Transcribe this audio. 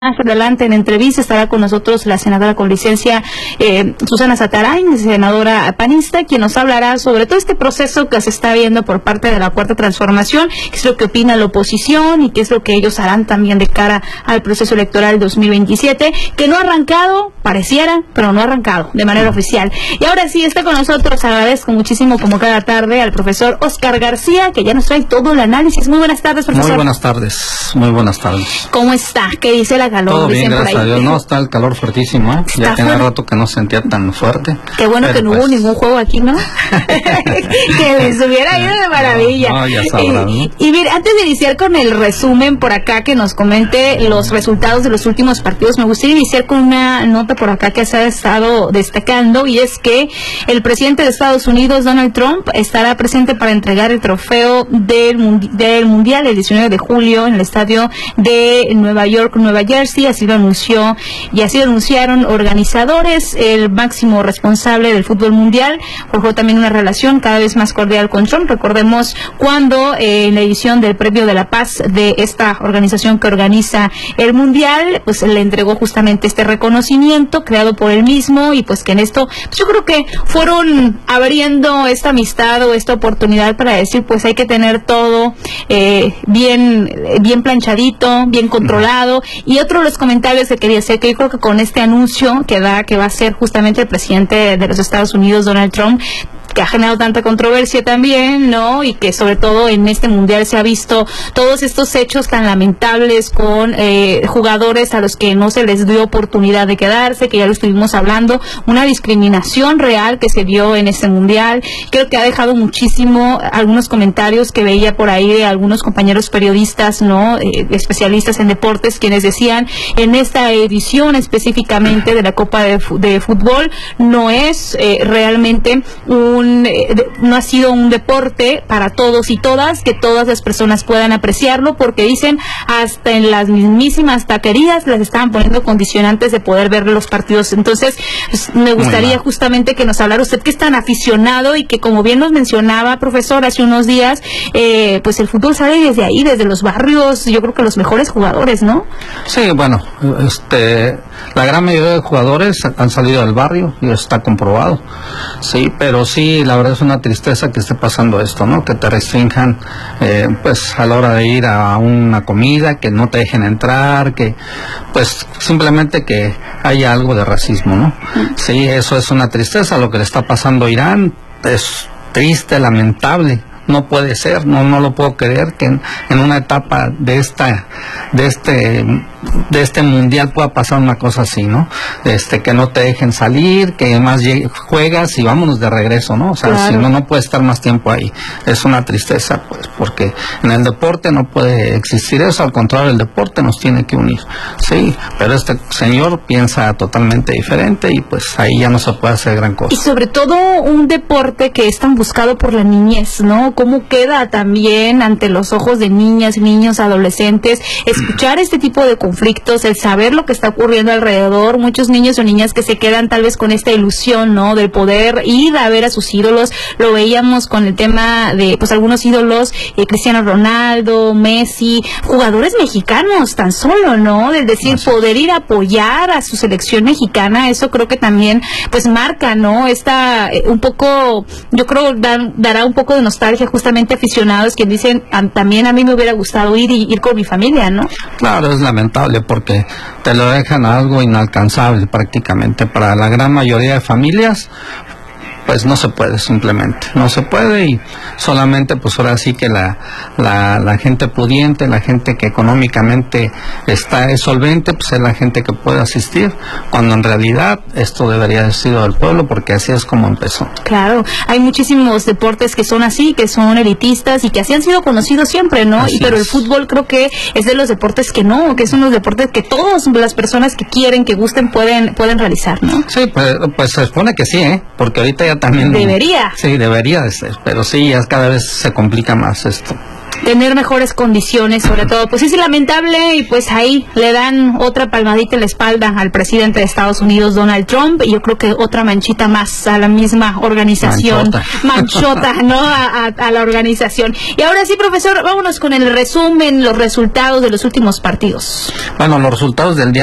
Más adelante en entrevista estará con nosotros la senadora con licencia Susana Satarain, senadora panista, quien nos hablará sobre todo este proceso que se está viendo por parte de la Cuarta Transformación, qué es lo que opina la oposición y qué es lo que ellos harán también de cara al proceso electoral 2027, que no ha arrancado, pareciera, pero no ha arrancado de manera oficial. Y ahora sí, está con nosotros, agradezco muchísimo como cada tarde al profesor Oscar García, que ya nos trae todo el análisis. Muy buenas tardes, profesor. Muy buenas tardes, muy buenas tardes. ¿Cómo está? ¿Qué dice la calor? Todo bien, gracias a Dios. No, está el calor fuertísimo, ¿eh? Ya tenía rato que no sentía tan fuerte. Qué bueno que no hubo ningún juego aquí, ¿no? Que les hubiera ido de maravilla. No, ya sabrás, ¿no? Y mire, antes de iniciar con el resumen por acá, que nos comente los resultados de los últimos partidos, me gustaría iniciar con una nota por acá que se ha estado destacando, y es que el presidente de Estados Unidos, Donald Trump, estará presente para entregar el trofeo del Mundial el 19 de julio en el estadio de Nueva York, Nueva Jersey. Así lo anunció y así lo anunciaron organizadores. El máximo responsable del fútbol mundial forjó también una relación cada vez más cordial con Trump. Recordemos cuando en la edición del Premio de la Paz de esta organización que organiza el mundial, pues le entregó justamente este reconocimiento creado por él mismo, y pues que en esto pues yo creo que fueron abriendo esta amistad o esta oportunidad para decir pues hay que tener todo bien planchadito, bien controlado. Y otro de los comentarios que quería hacer, que yo creo que con este anuncio que va a ser justamente el presidente de los Estados Unidos, Donald Trump, que ha generado tanta controversia también, ¿no? Y que sobre todo en este mundial se ha visto todos estos hechos tan lamentables con jugadores a los que no se les dio oportunidad de quedarse, que ya lo estuvimos hablando, una discriminación real que se vio en este mundial. Creo que ha dejado muchísimo algunos comentarios que veía por ahí de algunos compañeros periodistas, ¿no? Especialistas en deportes, quienes decían en esta edición específicamente de la Copa de Fútbol no es realmente no ha sido un deporte para todos y todas, que todas las personas puedan apreciarlo, porque dicen hasta en las mismísimas taquerías les estaban poniendo condicionantes de poder ver los partidos. Entonces pues, me gustaría justamente que nos hablara usted, que es tan aficionado y que, como bien nos mencionaba, profesor, hace unos días, pues el fútbol sale desde ahí, desde los barrios, yo creo que los mejores jugadores, ¿no? Sí, bueno, la gran mayoría de jugadores han salido del barrio y está comprobado. Sí, pero sí, la verdad es una tristeza que esté pasando esto, ¿no? Que te restrinjan, pues a la hora de ir a una comida, que no te dejen entrar, que pues simplemente que haya algo de racismo, ¿no? Sí, eso es una tristeza. Lo que le está pasando a Irán es triste, lamentable. No puede ser, no lo puedo creer que en una etapa de este mundial pueda pasar una cosa así, ¿no? Que no te dejen salir, que más juegas y vámonos de regreso, ¿no? O sea, claro. Si no puede estar más tiempo ahí. Es una tristeza, pues, porque en el deporte no puede existir eso, al contrario, el deporte nos tiene que unir, sí, pero este señor piensa totalmente diferente y pues ahí ya no se puede hacer gran cosa. Y sobre todo un deporte que es tan buscado por la niñez, ¿no? ¿Cómo queda también ante los ojos de niñas, niños, adolescentes, escuchar este tipo de conflictos, el saber lo que está ocurriendo alrededor? Muchos niños o niñas que se quedan tal vez con esta ilusión, ¿no? Del poder ir a ver a sus ídolos. Lo veíamos con el tema de, pues, algunos ídolos, Cristiano Ronaldo, Messi, jugadores mexicanos tan solo, ¿no? Es decir, poder ir a apoyar a su selección mexicana, eso creo que también, pues, marca, ¿no? Un poco, yo creo, dará un poco de nostalgia justamente aficionados que dicen, también a mí me hubiera gustado ir con mi familia, ¿no? Claro, es lamentable porque te lo dejan algo inalcanzable prácticamente para la gran mayoría de familias. Pues no se puede, simplemente no se puede, y solamente pues ahora sí que la gente pudiente, la gente que económicamente es solvente, pues es la gente que puede asistir, cuando en realidad esto debería haber sido del pueblo, porque así es como empezó. Claro, hay muchísimos deportes que son así, que son elitistas y que así han sido conocidos siempre, ¿no? Pero el fútbol creo que es de los deportes que no, que son los deportes que todas las personas que quieren, que gusten, pueden realizar, ¿no? Sí, pues se supone que sí, porque ahorita ya también... Debería. Sí, debería de ser, pero sí, ya cada vez se complica más esto. tener mejores condiciones, sobre todo. Pues es lamentable, y pues ahí le dan otra palmadita en la espalda al presidente de Estados Unidos, Donald Trump, y yo creo que otra manchita más a la misma organización. Manchota, ¿no? A la organización. Y ahora sí, profesor, vámonos con el resumen, los resultados de los últimos partidos. Bueno, los resultados del día